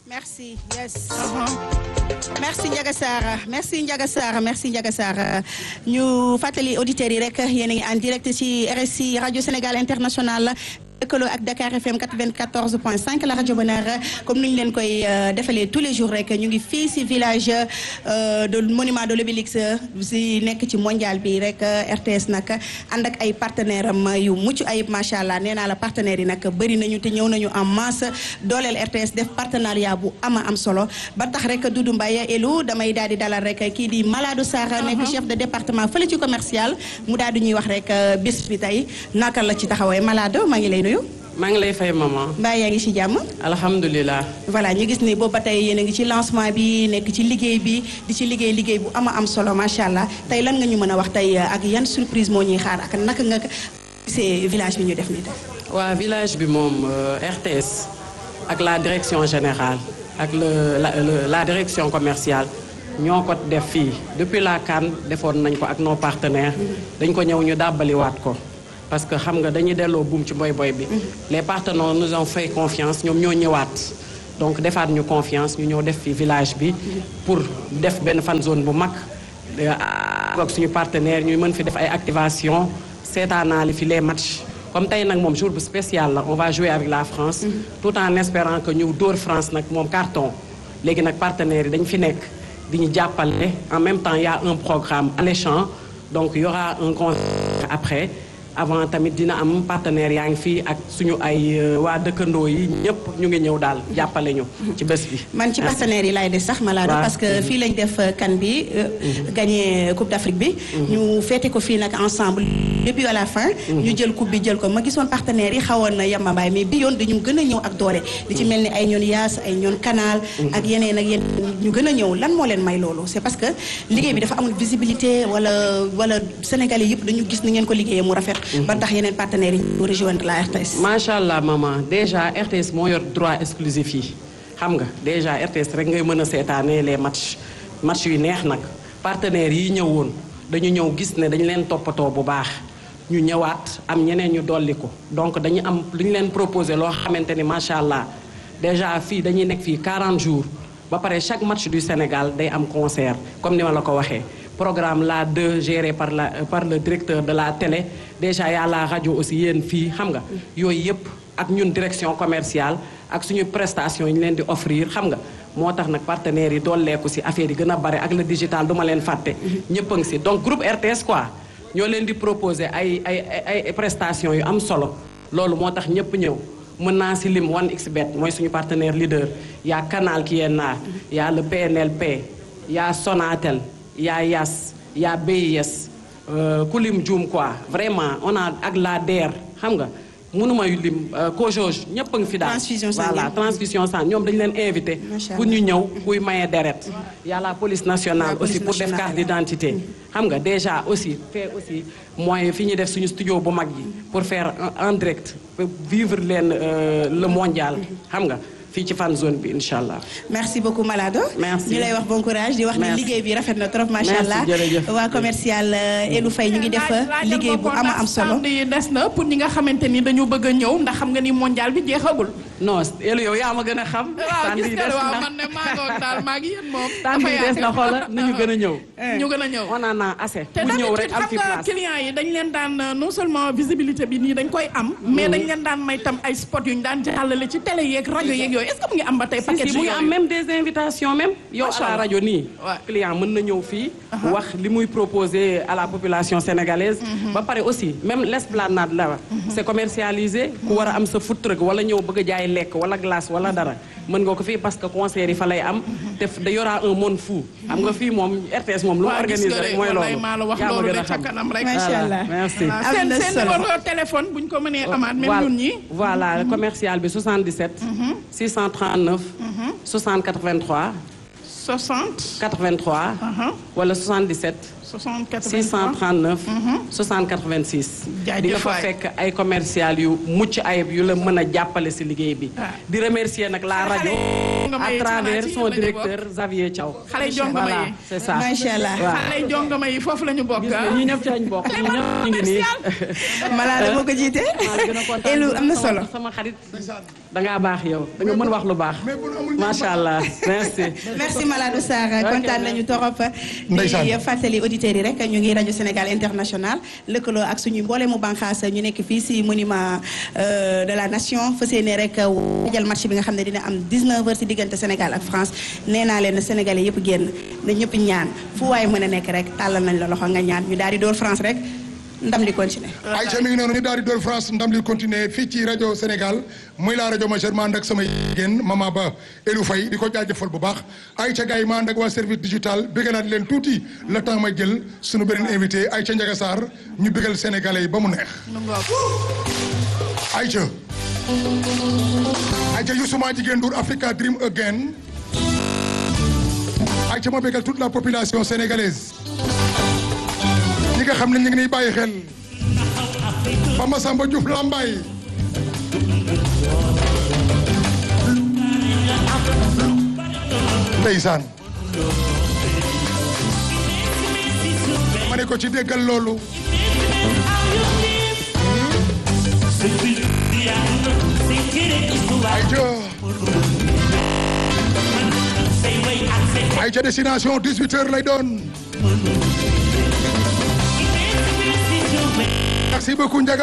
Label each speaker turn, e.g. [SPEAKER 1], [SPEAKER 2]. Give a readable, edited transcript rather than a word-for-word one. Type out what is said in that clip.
[SPEAKER 1] merci yes. merci Ndiaga Sarr merci Ndiaga Sarr merci Ndiaga Sarr ñu fàttali auditeurs yi rek yéen a ngi en direct ci RSI radio Sénégal international. lëkkaloo ak Dakar FM 94.5 la rajo Bonheur comme ni ñu leen koy defalee tous les jours rek ñu ngi fii ci village de monument de l'Obélisque ci nekk ci mondial bi rek RTS nag ànd ak ay partenaires am yu mucc ayib macha allah nee naa la partenaires yi nag bëri nañu te ñëw nañu en masse dooleel RTS def partenariat bu am solo ba tax rek Doudou Mbaye elu damay daal di dalal rek kii di Maladou Sarr nekk chef de département fële ci commercial mu daal di ñuy wax rek bés bi tey naka la ci taxawee Maladou maa ngi lay nuyu.
[SPEAKER 2] maa ngi lay fay maman.
[SPEAKER 1] mbaa yaa ngi ci jàmm.
[SPEAKER 2] alhamdulilah.
[SPEAKER 1] voilà ñu gis ni boobu ba tey yéen a ngi ci lancement bi nekk ci liggéey bi di ci liggéey bu am solo macha allah tey lan nga ñu mën a wax tey ak yan surprise moo ñuy xaar ak naka nga gisee village bi ñu def nii tey.
[SPEAKER 2] waa village bi moom RTS ak la direction générale ak la direction commerciale ñoo ko def fii depuis la CAN defoon nañ ko ak nos partenaires dañ ko ñëw ñu dàbbaliwaat ko. parce que xam nga dañuy delloo buum ci boy bi les partenaires nous ont fait confiance ñoom ñoo ñëwaat donc defaat ñu confiance ñu ñëw def fi village bi pour def benn fan zone bu mag ak suñu partenaire ñuy mën fi def ay activation seetaanaali fi les matchs comme tey nag moom jour bu spécial la on va jouer avec la France tout en espérant que ñu dóor France nag moom carton léegi nag partenaires yi dañ fi nekk di ñu jàppale en même temps il y a un programme alléchant donc il y aura un concert après avant tamit dina am partenaire yaa ngi fii ak suñu ay waa dëkkandoo yi ñëpp ñu ngi ñëw daal jàppale ñu ci bés bi.
[SPEAKER 1] man ci partenaires yi laay des sax Maladou parce que fii lañ def CAN bi gagné Coupe d'Afrique bi. ñu féete ko fii nag ensemble depuis à la fin. ñu jël coupe bi jël ko ma gisoon partenaires yi xawoon na yemambaay mais bi yoon dañu gën a ñëw ak doole. li ci mel ni ay ñoon Yaas ay ñoon Canal. ak yeneen ak yeneen ñu gën a ñëw lan moo leen may loolu c'est parce que liggéey bi dafa amul visibilité wala Sénégalais yëpp dañu gis ni ngeen ko liggéeyee mu rafet. ba tax yeneen partenaires yi ñu rejoindre la RTS.
[SPEAKER 2] macha allah maman déjà RTS moo yor droit exclusif yi xam nga déjà RTS rek ngay mën a seetaanee les match yu neex nag partenaires yi ñëwoon dañu ñëw gis ne dañu leen toppatoo bu baax ñu ñëwaat am ñeneen ñu dolli ko donc dañu am lu ñu leen proposé loo xamante ni macha allah déjà fii dañuy nekk fii 40 jours ba pare chaque match du Sénégal day am concert comme ni ma la ko waxee. programme la 2 géré par le directeur de la télé déjà y a la radio aussi yéen fii xam nga yooyu yëpp ak ñun direction commerciale ak suñu prestation yi ñu leen di offrir xam nga moo tax nag partenaires yi dooleeku si affaire yi gën a bare ak le digital duma leen fàtte ñëpp a ngi si donc groupe RTS quoi ñoo leen di proposer ay prestations yu am solo loolu moo tax ñëpp ñëw mën naa si lim 1xBet mooy suñu partenaire leader y a Canal qui est là y a le PNLP y a Sonatel y a Yaas y a BIS kulim juum quoi vraiment on a ak la DER xam nga mënuma yu lim Cojoj ñëpp a ngi fi daal voilà transfusion sanguine ñoom dañu leen invité pour ñu ñëw kuy maye deret y a la police nationale aussi pour def carte d'identité xam nga déjà aussi fait aussi mooy fi ñu def suñu studio bu mag yi pour faire en direct vivre leen le mondial xam nga fii ci fan zone bi incha allah.
[SPEAKER 1] merci beaucoup Maladou.
[SPEAKER 2] merci
[SPEAKER 1] ñu lay wax bon courage di wax ni liggéey bi rafet na trop macha allah. waa commercial Elou Faye ñu ngi def liggéey bu am solo.
[SPEAKER 3] yi des na pour ñi nga xamante ni dañu bëgg a ñëw ndax xam nga ni mondial bi jeexagul.
[SPEAKER 2] non Elou yow yaa ma gën a xam.
[SPEAKER 3] waaw gis nga waaw man ne maa ngoog daal maa ngi yéen moom.
[SPEAKER 2] dafa des na xoolal ni ñu gën a ñëw.
[SPEAKER 3] ñu gën a ñëw
[SPEAKER 2] on en a assez.
[SPEAKER 3] te
[SPEAKER 2] pour ñëw rek am fi
[SPEAKER 3] xam nga
[SPEAKER 2] place
[SPEAKER 3] clients yi dañ leen daan non seulement visibilité bi nii dañ koy am. mais dañ leen daan may tam ay spot yu ñu daan jàllale ci télé yeeg rajo yeeg yooyu est-ce que mu ngi am ba tey paquet
[SPEAKER 2] si mu ngi am même des invitations même yow à la rajo nii
[SPEAKER 3] Ouais.
[SPEAKER 2] client mën na ñëw fii wax li muy proposer à la population sénégalaise ba pare aussi même l'esplanade là c'est commercialisé ku war a am sa food truck wala ñëw bëgg a jaay lekk wala glace wala dara mën nga ko fii parce que concert yi fa lay am te da yora un monde fou xam nga fii moom RTS moom lu mu organiser rek mooy loolu
[SPEAKER 3] maa la wax
[SPEAKER 2] yaa ma
[SPEAKER 3] loolu
[SPEAKER 2] gën a
[SPEAKER 3] de ca
[SPEAKER 2] xam
[SPEAKER 3] kanam rek
[SPEAKER 1] macha allah
[SPEAKER 2] merci
[SPEAKER 1] am na
[SPEAKER 3] seen
[SPEAKER 1] solo.
[SPEAKER 3] numéro téléphone buñ ko mënee amaat même ñun ñi
[SPEAKER 2] voilà le commercial bi 77 639 60 83
[SPEAKER 3] 60
[SPEAKER 2] 83 wala 77 639 60 86 di nga fa fekk ay commercial yu mucc ayib yu la mën a jàppale si liggéey bi di remercier nag la rajo à travers son directeur Xavier Thiaw
[SPEAKER 3] xale jongama yi
[SPEAKER 2] c'est ça
[SPEAKER 1] macha allah
[SPEAKER 3] xale jongama yi foofu la ñu bokk
[SPEAKER 2] ñi ñëpp ci lañ bokk ñi ñëpp ñu ngi nii
[SPEAKER 1] Malade moo ko jiite elu am na solo
[SPEAKER 2] sama xarit da ngaa baax yow da nga mën wax lu baax macha allah
[SPEAKER 1] merci Malade Sarr kontaan nañu torop di fàttali auditeurs yi rek ñu ngi rajo Sénégal International lëkkaloo ak suñu mboole mu banqaas ñu nekk fii si monument de la nation fas yéene rek wajal match bi nga xam ne dina am 19h si diggante Sénégal ak France nee naa leen Sénégalais yëpp génn na ñëpp ñaan fu waaye mën a nekk rek tàllal nañ la loxo nga ñaan ñu daal di door France rek ndam li continuer
[SPEAKER 4] Aïcha mi ngi noonu ñu daal di door France ndam li continuer fii ci rajo Sénégal muy la rajo majeure ma ànd ak sama jigéen Mama Ba Elou Faye di ko jaajëfal bu baax Aïcha gars yi ma ànd ak waa service digital bëgg naa leen tuuti le temps may jël suñu beneen invité Aïcha Ndiaga Sarr ñu bëggal sénégalais yi ba mu neex Aïcha Youssou ma jigéen Ndour Africa Dream Again Aïcha ma bëggal toute la population sénégalaise ñi nga xam ne ñu ngi niy bàyyi xel ba Massamba Diouf Lambaye ndeysaan ma ne ko ci déggal loolu Aïcha destination 18h lay doon. Merci beaucoup Ndiaga.